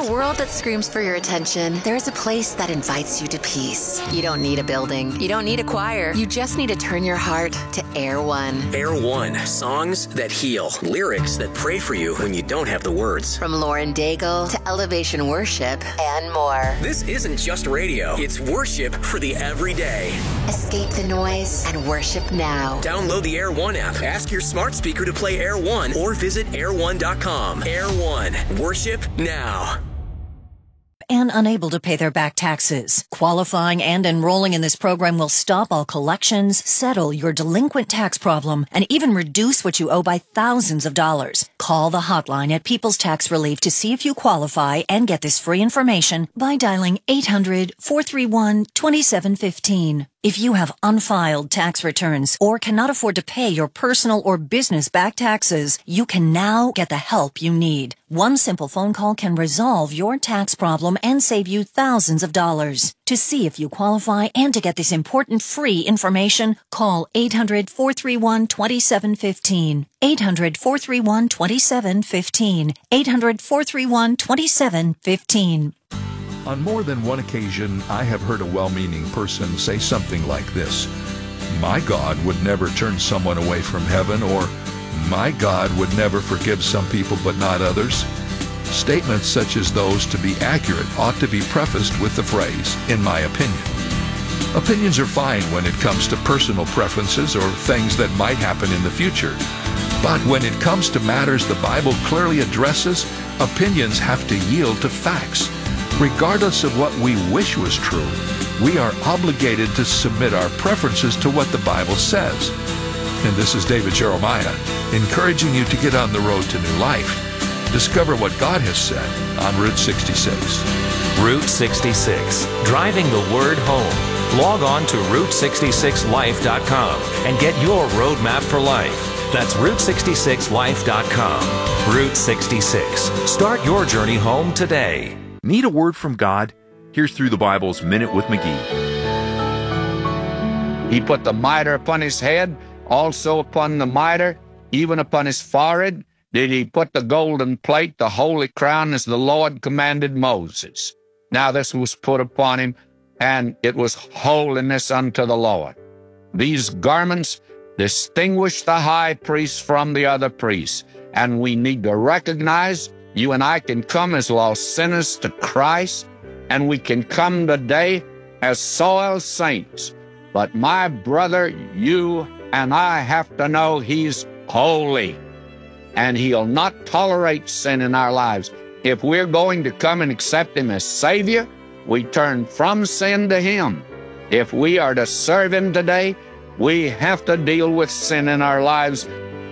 a world that screams for your attention, there's a place that invites you to peace. You don't need a building. You don't need a choir. You just need to turn your heart to Air One. Air One. Songs that heal. Lyrics that pray for you when you don't have the words. From Lauren Daigle to Elevation Worship and more. This isn't just radio. It's worship for the everyday. Escape the noise and worship now. Download the Air One app. Ask your smart speaker to play Air One or visit air1.com. Air One. Worship now. And unable to pay their back taxes. Qualifying and enrolling in this program will stop all collections, settle your delinquent tax problem, and even reduce what you owe by thousands of dollars. Call the hotline at People's Tax Relief to see if you qualify and get this free information by dialing 800-431-2715. If you have unfiled tax returns or cannot afford to pay your personal or business back taxes, you can now get the help you need. One simple phone call can resolve your tax problem and save you thousands of dollars. To see if you qualify and to get this important free information, call 800-431-2715. 800-431-2715. 800-431-2715. On more than one occasion, I have heard a well-meaning person say something like this: "My God would never turn someone away from heaven," or "My God would never forgive some people but not others." Statements such as those, to be accurate, ought to be prefaced with the phrase, "in my opinion." Opinions are fine when it comes to personal preferences or things that might happen in the future. But when it comes to matters the Bible clearly addresses, opinions have to yield to facts. Regardless of what we wish was true, we are obligated to submit our preferences to what the Bible says. And this is David Jeremiah, encouraging you to get on the road to new life. Discover what God has said on Route 66. Route 66, driving the word home. Log on to Route66Life.com and get your roadmap for life. That's Route66Life.com. Route 66. Start your journey home today. Need a word from God? Here's Through the Bible's Minute with McGee. He put the mitre upon his head, also upon the mitre, even upon his forehead, did he put the golden plate, the holy crown, as the Lord commanded Moses. Now this was put upon him, and it was holiness unto the Lord. These garments distinguish the high priest from the other priests, and we need to recognize you and I can come as lost sinners to Christ, and we can come today as soiled saints. But my brother, you and I have to know He's holy, and He'll not tolerate sin in our lives. If we're going to come and accept Him as Savior, we turn from sin to Him. If we are to serve Him today, we have to deal with sin in our lives.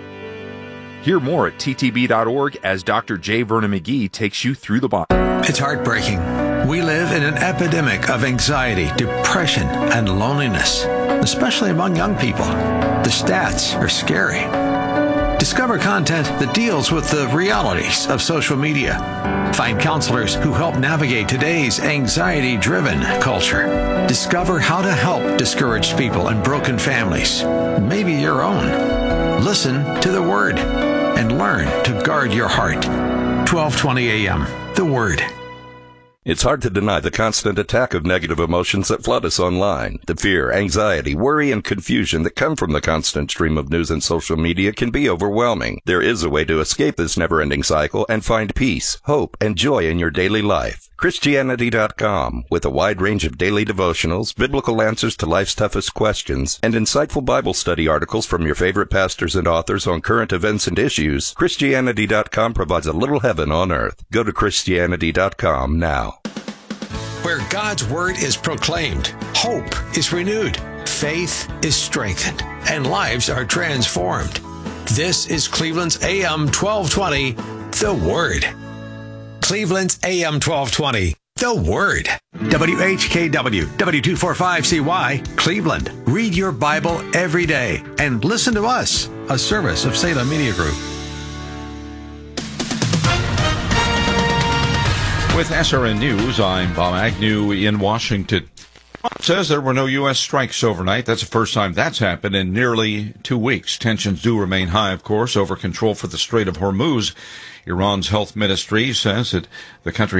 Hear more at ttb.org as Dr. J. Vernon McGee takes you through the Bible. It's heartbreaking. We live in an epidemic of anxiety, depression, and loneliness, especially among young people. The stats are scary. Discover content that deals with the realities of social media. Find counselors who help navigate today's anxiety-driven culture. Discover how to help discouraged people and broken families, maybe your own. Listen to the Word and learn to guard your heart. 12:20 a.m. The Word. It's hard to deny the constant attack of negative emotions that flood us online. The fear, anxiety, worry, and confusion that come from the constant stream of news and social media can be overwhelming. There is a way to escape this never-ending cycle and find peace, hope, and joy in your daily life. Christianity.com, with a wide range of daily devotionals, biblical answers to life's toughest questions, and insightful Bible study articles from your favorite pastors and authors on current events and issues, Christianity.com provides a little heaven on earth. Go to Christianity.com now. Where God's Word is proclaimed, hope is renewed, faith is strengthened, and lives are transformed. This is Cleveland's AM 1220, The Word. Cleveland's AM 1220, The Word. WHKW, W245CY, Cleveland. Read your Bible every day and listen to us, a service of Salem Media Group. With SRN News, I'm Bob Agnew in Washington. Trump says there were no U.S. strikes overnight. That's the first time that's happened in nearly 2 weeks. Tensions do remain high, of course, over control for the Strait of Hormuz. Iran's health ministry says that the country